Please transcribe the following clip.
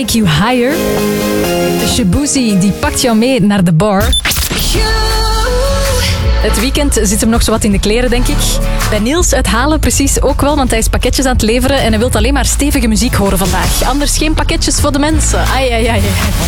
Take You Higher. Shabuzi, die pakt jou mee naar de bar. Het weekend zit hem nog zo wat in de kleren, denk ik. Bij Niels uit Halen precies ook wel, want hij is pakketjes aan het leveren en hij wil alleen maar stevige muziek horen vandaag. Anders geen pakketjes voor de mensen. Ai, ai, ai.